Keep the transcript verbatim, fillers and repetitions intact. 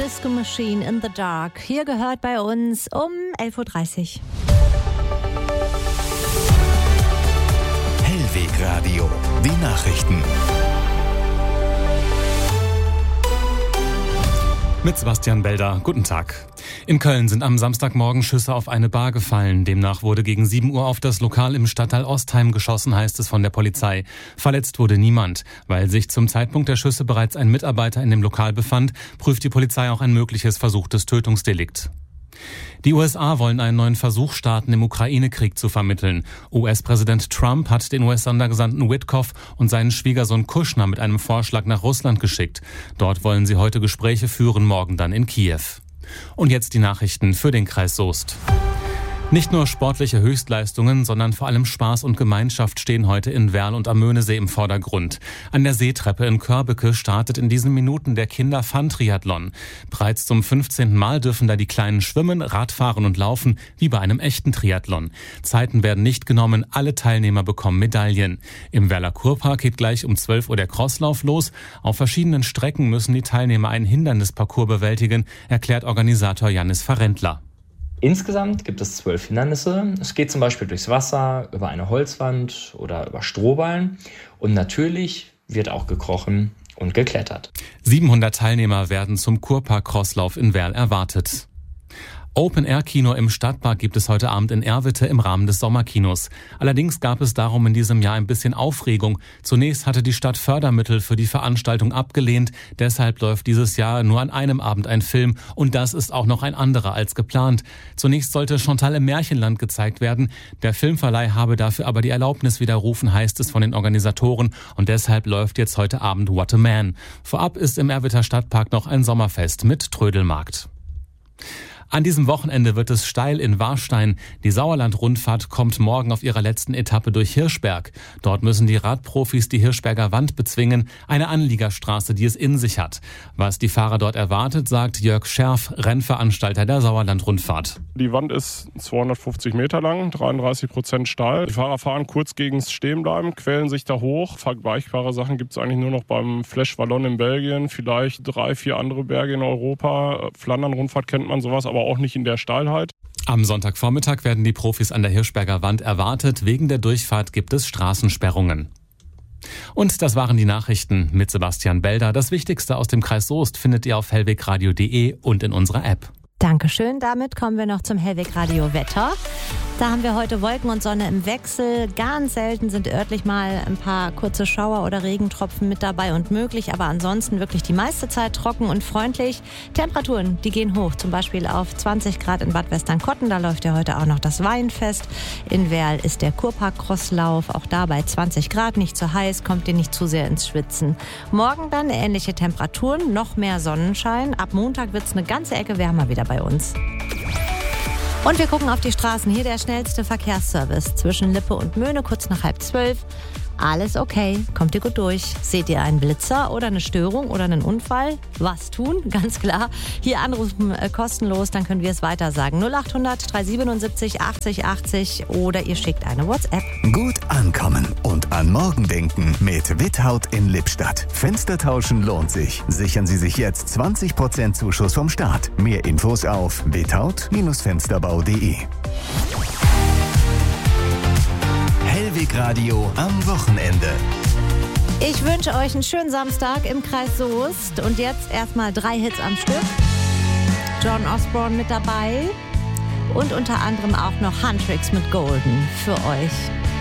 Disco Machine in the Dark. Hier gehört bei uns um elf Uhr dreißig. Hellweg Radio, die Nachrichten. Mit Sebastian Belder. Guten Tag. In Köln sind am Samstagmorgen Schüsse auf eine Bar gefallen. Demnach wurde gegen sieben Uhr auf das Lokal im Stadtteil Ostheim geschossen, heißt es von der Polizei. Verletzt wurde niemand. Weil sich zum Zeitpunkt der Schüsse bereits ein Mitarbeiter in dem Lokal befand, prüft die Polizei auch ein mögliches versuchtes Tötungsdelikt. Die U S A wollen einen neuen Versuch starten, im Ukraine-Krieg zu vermitteln. U S-Präsident Trump hat den U S-Sondergesandten Witkoff und seinen Schwiegersohn Kushner mit einem Vorschlag nach Russland geschickt. Dort wollen sie heute Gespräche führen, morgen dann in Kiew. Und jetzt die Nachrichten für den Kreis Soest. Nicht nur sportliche Höchstleistungen, sondern vor allem Spaß und Gemeinschaft stehen heute in Werl und am Möhnesee im Vordergrund. An der Seetreppe in Körbeke startet in diesen Minuten der Kinder-Fun-Triathlon. Bereits zum fünfzehnten Mal dürfen da die Kleinen schwimmen, Radfahren und laufen, wie bei einem echten Triathlon. Zeiten werden nicht genommen, alle Teilnehmer bekommen Medaillen. Im Werler Kurpark geht gleich um zwölf Uhr der Crosslauf los. Auf verschiedenen Strecken müssen die Teilnehmer einen Hindernisparcours bewältigen, erklärt Organisator Jannis Farentler. Insgesamt gibt es zwölf Hindernisse. Es geht zum Beispiel durchs Wasser, über eine Holzwand oder über Strohballen. Und natürlich wird auch gekrochen und geklettert. siebenhundert Teilnehmer werden zum Kurpark-Crosslauf in Werl erwartet. Open-Air-Kino im Stadtpark gibt es heute Abend in Erwitte im Rahmen des Sommerkinos. Allerdings gab es darum in diesem Jahr ein bisschen Aufregung. Zunächst hatte die Stadt Fördermittel für die Veranstaltung abgelehnt. Deshalb läuft dieses Jahr nur an einem Abend ein Film. Und das ist auch noch ein anderer als geplant. Zunächst sollte Chantal im Märchenland gezeigt werden. Der Filmverleih habe dafür aber die Erlaubnis widerrufen, heißt es von den Organisatoren. Und deshalb läuft jetzt heute Abend What a Man. Vorab ist im Erwitter Stadtpark noch ein Sommerfest mit Trödelmarkt. An diesem Wochenende wird es steil in Warstein. Die Sauerland-Rundfahrt kommt morgen auf ihrer letzten Etappe durch Hirschberg. Dort müssen die Radprofis die Hirschberger Wand bezwingen, eine Anliegerstraße, die es in sich hat. Was die Fahrer dort erwartet, sagt Jörg Scherf, Rennveranstalter der Sauerland-Rundfahrt. Die Wand ist zweihundertfünfzig Meter lang, dreiunddreißig Prozent steil. Die Fahrer fahren kurz gegens Stehenbleiben, quälen sich da hoch. Vergleichbare Sachen gibt es eigentlich nur noch beim Flèche Wallonne in Belgien, vielleicht drei, vier andere Berge in Europa. Flandern-Rundfahrt kennt man sowas, aber aber auch nicht in der Steilheit. Am Sonntagvormittag werden die Profis an der Hirschberger Wand erwartet. Wegen der Durchfahrt gibt es Straßensperrungen. Und das waren die Nachrichten mit Sebastian Belder. Das Wichtigste aus dem Kreis Soest findet ihr auf hellwegradio punkt de und in unserer App. Dankeschön. Damit kommen wir noch zum Hellweg Radio Wetter. Da haben wir heute Wolken und Sonne im Wechsel. Ganz selten sind örtlich mal ein paar kurze Schauer oder Regentropfen mit dabei und möglich, aber ansonsten wirklich die meiste Zeit trocken und freundlich. Temperaturen, die gehen hoch, zum Beispiel auf zwanzig Grad in Bad Westernkotten. Da läuft ja heute auch noch das Weinfest. In Werl ist der Kurpark-Crosslauf, auch da bei zwanzig Grad, nicht zu heiß, kommt ihr nicht zu sehr ins Schwitzen. Morgen dann ähnliche Temperaturen, noch mehr Sonnenschein. Ab Montag wird es eine ganze Ecke wärmer wieder bei uns. Und wir gucken auf die Straßen. Hier der schnellste Verkehrsservice zwischen Lippe und Möhne, kurz nach halb zwölf. Alles okay, kommt ihr gut durch. Seht ihr einen Blitzer oder eine Störung oder einen Unfall? Was tun? Ganz klar. Hier anrufen äh, kostenlos, dann können wir es weiter sagen. null acht hundert dreihundertsiebenundsiebzig achtzig achtzig oder ihr schickt eine WhatsApp. Gut ankommen und an morgen denken mit Withaut in Lippstadt. Fenster tauschen lohnt sich. Sichern Sie sich jetzt zwanzig Prozent Zuschuss vom Staat. Mehr Infos auf withaut Fensterbau punkt de. Hellweg Radio am Wochenende. Ich wünsche euch einen schönen Samstag im Kreis Soest. Und jetzt erstmal drei Hits am Stück. John Osborne mit dabei. Und unter anderem auch noch Huntrix mit Golden für euch.